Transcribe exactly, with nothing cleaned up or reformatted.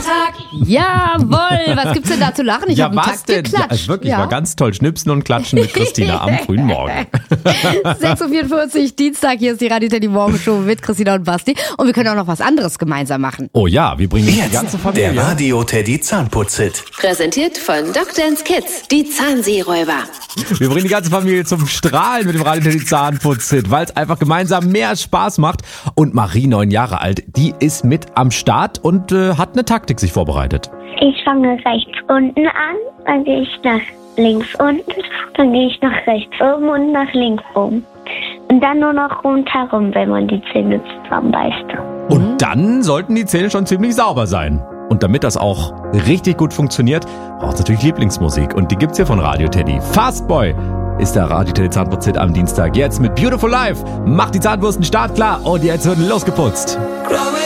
Tag. Jawohl, was gibt's denn da zu lachen? Ich ja, hab einen was Takt denn? geklatscht. Ja, wirklich, Ja. war ganz toll. Schnipsen und Klatschen mit Christina am frühen Morgen. sechs Uhr vierundvierzig, Dienstag, hier ist die Radio Teddy Morgenshow mit Christina und Basti. Und wir können auch noch was anderes gemeinsam machen. Oh ja, wir bringen die ganze Jetzt Familie. der Radio Teddy Zahnputz-Hit. Präsentiert von Doktor Kids, die Zahnseeräuber. Wir bringen die ganze Familie zum Strahlen mit dem Radio Teddy Zahnputz-Hit, weil es einfach gemeinsam mehr Spaß macht. Und Marie, neun Jahre alt, die ist mit am Start und äh, hat eine Taktik sich vorbereitet. Ich fange rechts unten an, dann gehe ich nach links unten, dann gehe ich nach rechts oben und nach links oben. Und dann nur noch rundherum, wenn man die Zähne zusammenbeißt. Und dann sollten die Zähne schon ziemlich sauber sein. Und damit das auch richtig gut funktioniert, braucht es natürlich Lieblingsmusik. Und die gibt's hier von Radio Teddy. Fastboy ist der Radio Teddy Zahnputz-Hit am Dienstag. Jetzt mit Beautiful Life. Macht die Zahnbürsten startklar und jetzt wird losgeputzt.